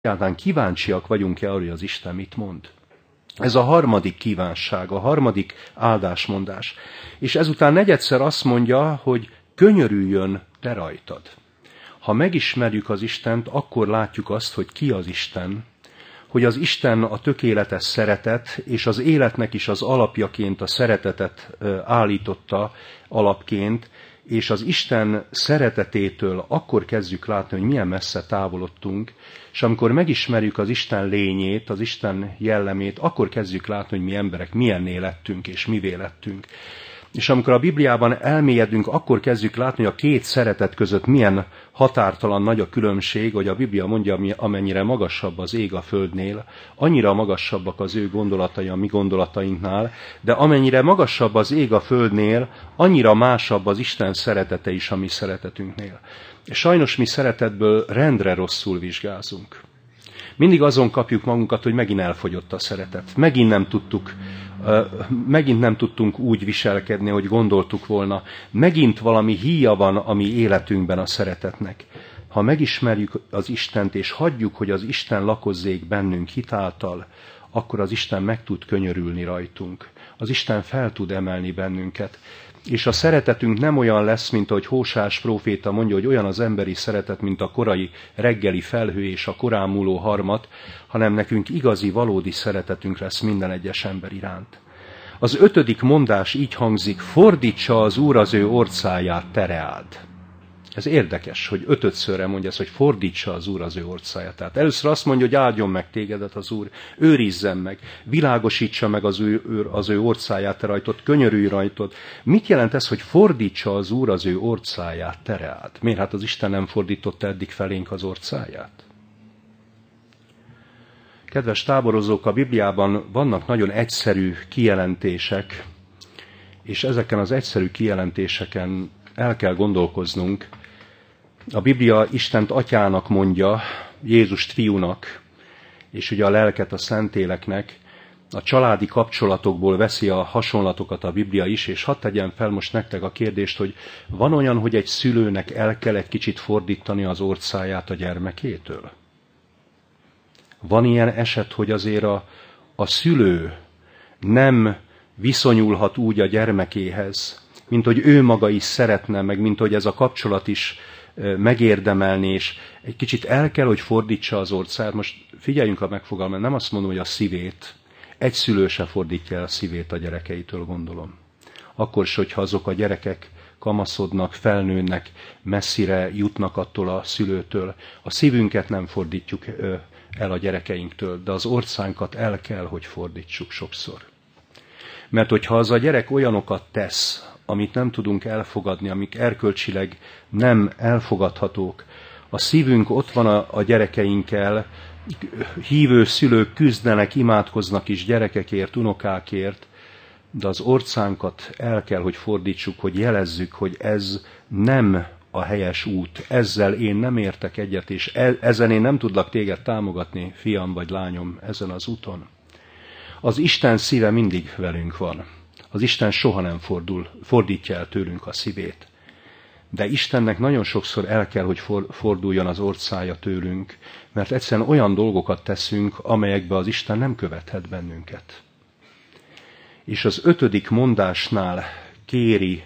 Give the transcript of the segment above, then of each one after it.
egyáltalán kíváncsiak vagyunk-e arra, hogy az Isten mit mond. Ez a harmadik kívánság, a harmadik áldásmondás. És ezután negyedszer azt mondja, hogy könyörüljön te rajtad. Ha megismerjük az Istent, akkor látjuk azt, hogy ki az Isten, hogy az Isten a tökéletes szeretet, és az életnek is az alapjaként a szeretetet állította alapként, és az Isten szeretetétől akkor kezdjük látni, hogy milyen messze távolodtunk, és amikor megismerjük az Isten lényét, az Isten jellemét, akkor kezdjük látni, hogy mi emberek milyenné lettünk, és mivé lettünk. És amikor a Bibliában elmélyedünk, akkor kezdjük látni, hogy a két szeretet között milyen határtalan nagy a különbség, hogy a Biblia mondja, amennyire magasabb az ég a földnél, annyira magasabbak az ő gondolatai a mi gondolatainknál, de amennyire magasabb az ég a földnél, annyira másabb az Isten szeretete is a mi szeretetünknél. És sajnos mi szeretetből rendre rosszul vizsgázunk. Mindig azon kapjuk magunkat, hogy megint elfogyott a szeretet. Megint nem tudtunk úgy viselkedni, hogy gondoltuk volna. Megint valami híja van a mi életünkben a szeretetnek. Ha megismerjük az Istent, és hagyjuk, hogy az Isten lakozzék bennünk hitáltal, akkor az Isten meg tud könyörülni rajtunk. Az Isten fel tud emelni bennünket. És a szeretetünk nem olyan lesz, mint ahogy Hósás próféta mondja, hogy olyan az emberi szeretet, mint a korai reggeli felhő és a korán múló harmat, hanem nekünk igazi, valódi szeretetünk lesz minden egyes ember iránt. Az 5. mondás így hangzik, fordítsa az Úr az ő orcáját tereád. Ez érdekes, hogy 5-szörre mondja ezt, hogy fordítsa az Úr az ő orcáját. Tehát először azt mondja, hogy áldjon meg tégedet az Úr, őrizzen meg, világosítsa meg az ő orcáját te rajtod, könyörülj rajtod. Mit jelent ez, hogy fordítsa az Úr az ő orcáját tereád? Miért hát az Isten nem fordította eddig felénk az orcáját? Kedves táborozók, a Bibliában vannak nagyon egyszerű kijelentések, és ezeken az egyszerű kijelentéseken el kell gondolkoznunk. A Biblia Istent atyának mondja, Jézust fiúnak, és ugye a lelket a Szentéleknek. A családi kapcsolatokból veszi a hasonlatokat a Biblia is, és hadd tegyem fel most nektek a kérdést, hogy van olyan, hogy egy szülőnek el kell egy kicsit fordítani az orcáját a gyermekétől? Van ilyen eset, hogy azért a szülő nem viszonyulhat úgy a gyermekéhez, mint hogy ő maga is szeretne, meg mint hogy ez a kapcsolat is megérdemelni, és egy kicsit el kell, hogy fordítsa az orcáját. Most figyeljünk a megfogalmazásra, nem azt mondom, hogy a szívét. Egy szülő se fordítja el a szívét a gyerekeitől, gondolom. Akkor is, hogyha azok a gyerekek kamaszodnak, felnőnek, messzire jutnak attól a szülőtől. A szívünket nem fordítjuk el a gyerekeinktől, de az orcánkat el kell, hogy fordítsuk sokszor. Mert hogyha az a gyerek olyanokat tesz, amit nem tudunk elfogadni, amik erkölcsileg nem elfogadhatók, a szívünk ott van a gyerekeinkkel, hívő szülők küzdenek, imádkoznak is gyerekekért, unokákért, de az orcánkat el kell, hogy fordítsuk, hogy jelezzük, hogy ez nem a helyes út, ezzel én nem értek egyet, és ezen én nem tudlak téged támogatni, fiam vagy lányom, ezen az úton. Az Isten szíve mindig velünk van. Az Isten soha nem fordítja el tőlünk a szívét. De Istennek nagyon sokszor el kell, hogy forduljon az orcája tőlünk, mert egyszerűen olyan dolgokat teszünk, amelyekbe az Isten nem követhet bennünket. És az 5. mondásnál kéri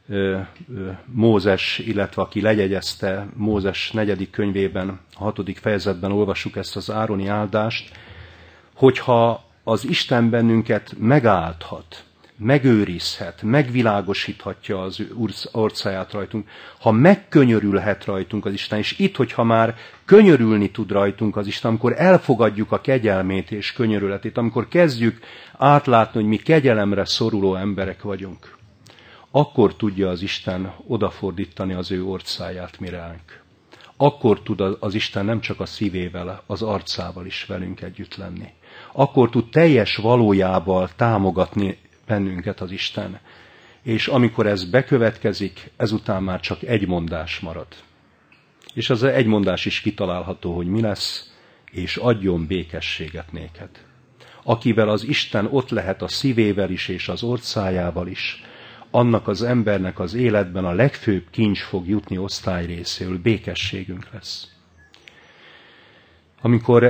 Mózes, illetve aki lejegyezte Mózes 4. könyvében, a 6. fejezetben olvassuk ezt az ároni áldást, hogyha az Isten bennünket megáldhat, megőrizhet, megvilágosíthatja az orcáját rajtunk, ha megkönyörülhet rajtunk az Isten, és itt, hogyha már könyörülni tud rajtunk az Isten, amikor elfogadjuk a kegyelmét és könyörületét, amikor kezdjük átlátni, hogy mi kegyelemre szoruló emberek vagyunk, akkor tudja az Isten odafordítani az ő orcáját mi ránk. Akkor tud az Isten nem csak a szívével, az arcával is velünk együtt lenni. Akkor tud teljes valójával támogatni bennünket az Isten. És amikor ez bekövetkezik, ezután már csak egy mondás marad. És az egy mondás is kitalálható, hogy mi lesz, és adjon békességet néked. Akivel az Isten ott lehet a szívével is, és az orcájával is, annak az embernek az életben a legfőbb kincs fog jutni osztályrészéül, békességünk lesz. amikor